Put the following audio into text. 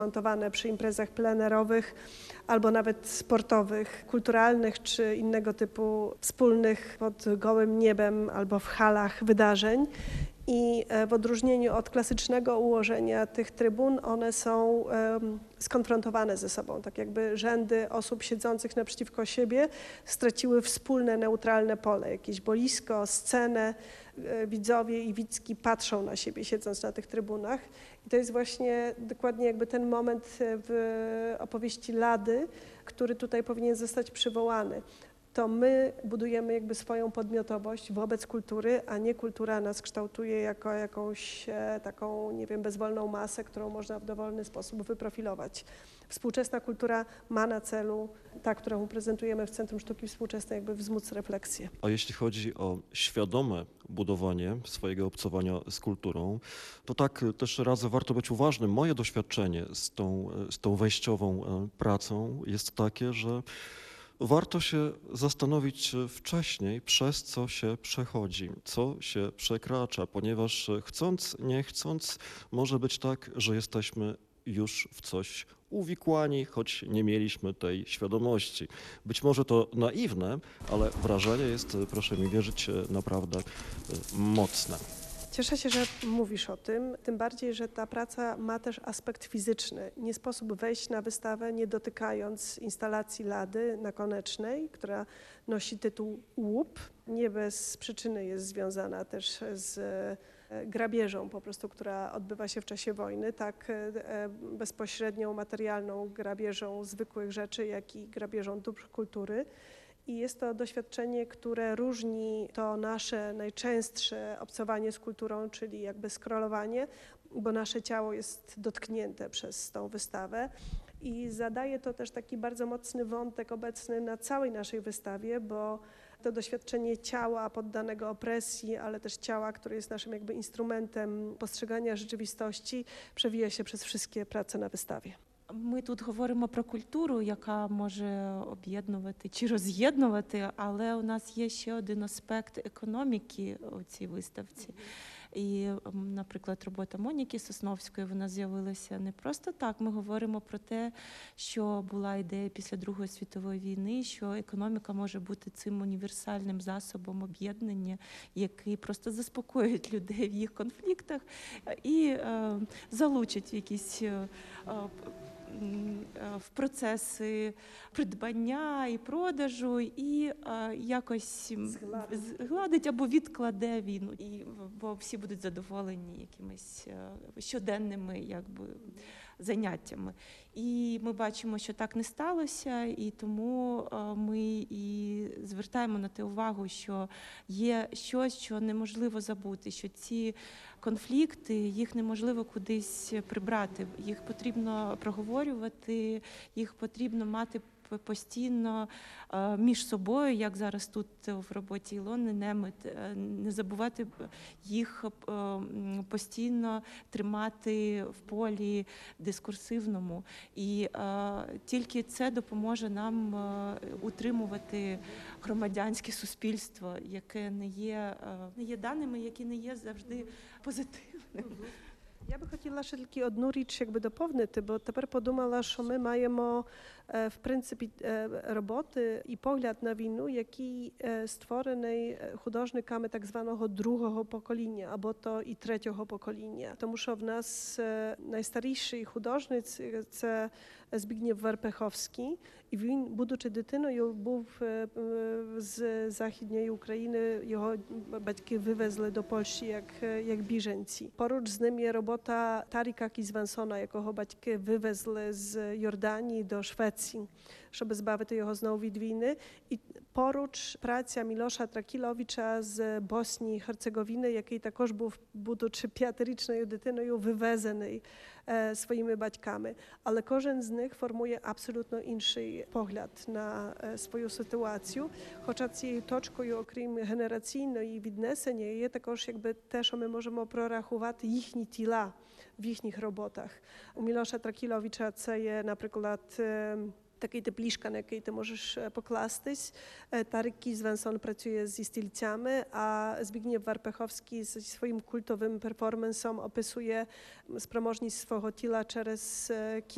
montowane przy imprezach plenerowych albo nawet sportowych, kulturalnych czy innego typu wspólnych pod gołym niebem albo w halach wydarzeń. I w odróżnieniu od klasycznego ułożenia tych trybun, one są skonfrontowane ze sobą, tak jakby rzędy osób siedzących naprzeciwko siebie straciły wspólne, neutralne pole, jakieś boisko, scenę. Widzowie i widzki patrzą na siebie, siedząc na tych trybunach. I to jest właśnie dokładnie jakby ten moment w opowieści Lady, który tutaj powinien zostać przywołany. To my budujemy jakby swoją podmiotowość wobec kultury, a nie kultura nas kształtuje jako jakąś taką, nie wiem, bezwolną masę, którą można w dowolny sposób wyprofilować. Współczesna kultura ma na celu, ta, którą prezentujemy w Centrum Sztuki Współczesnej, jakby wzmóc refleksję. A jeśli chodzi o świadome budowanie swojego obcowania z kulturą, to tak też raz warto być uważnym. Moje doświadczenie z tą wejściową pracą jest takie, że warto się zastanowić wcześniej, przez co się przechodzi, co się przekracza, ponieważ chcąc, nie chcąc, może być tak, że jesteśmy już w coś uwikłani, choć nie mieliśmy tej świadomości. Być może to naiwne, ale wrażenie jest, proszę mi wierzyć, naprawdę mocne. Cieszę się, że mówisz o tym bardziej, że ta praca ma też aspekt fizyczny. Nie sposób wejść na wystawę, nie dotykając instalacji Lady Nakonecznej, która nosi tytuł Łup. Nie bez przyczyny jest związana też z grabieżą po prostu, która odbywa się w czasie wojny, tak bezpośrednią, materialną grabieżą zwykłych rzeczy, jak i grabieżą dóbr kultury. I jest to doświadczenie, które różni to nasze najczęstsze obcowanie z kulturą, czyli jakby scrollowanie, bo nasze ciało jest dotknięte przez tą wystawę i zadaje to też taki bardzo mocny wątek obecny na całej naszej wystawie, bo to doświadczenie ciała poddanego opresji, ale też ciała, które jest naszym jakby instrumentem postrzegania rzeczywistości, przewija się przez wszystkie праce на wystawie. Ми тут говоримо про культуру, яка може об'єднувати чи роз'єднувати, але у нас є ще один аспект економіки у цій виставці. І, наприклад, робота Моніки Сосновської, вона з'явилася не просто так. Ми говоримо про те, що була ідея після Другої світової війни, що економіка може бути цим універсальним засобом об'єднання, який просто заспокоїть людей в їх конфліктах і залучить якісь в процеси придбання і продажу, і якось згладить або відкладе війну, бо всі будуть задоволені якимись щоденними якби заняттями. І ми бачимо, що так не сталося, і тому ми і звертаємо на те увагу, що є щось, що неможливо забути, що ці конфлікти, їх неможливо кудись прибрати, їх потрібно проговорювати, їх потрібно мати постійно між собою, як зараз тут в роботі Ілони Немет, не забувати їх постійно тримати в полі дискурсивному. І тільки це допоможе нам утримувати громадянське суспільство, яке не є даними, які не є завжди позитивними. Я би хотіла ще тільки одну річ якби доповнити, бо тепер подумала, що ми маємо в принципі роботи і погляд на війну, який створений художниками так званого другого покоління, або то і третього покоління. Тому що в нас найстаріший художник – це Збігнєв Верпеховський, і він, будучи дитиною, був з Західної України, його батьки вивезли до Польщі як біженці. Поруч з ним є робота Таріка Кізвансона, якого батьки вивезли з Йорданії до Швеції, щоб збавити його знову від війни. І поруч праця Мілоша Тракіловича з Боснії і Герцеговіни, який також був, будучи п'ятирічною дитиною, вивезений своїми батьками. Але кожен з них формує абсолютно інший погляд на свою ситуацію. Хоча цією точкою, окрім генераційної віднесення, є також якби те, що ми можемо прорахувати їхні тіла в їхніх роботах. У Мілоша Тракіловича це є, наприклад, такий тип ліжка, на який ти можеш покластись. Тарик Кізвенсон працює зі стільцями, а Збігнєв Варпеховський зі своїм культовим перформансом описує спроможність свого тіла через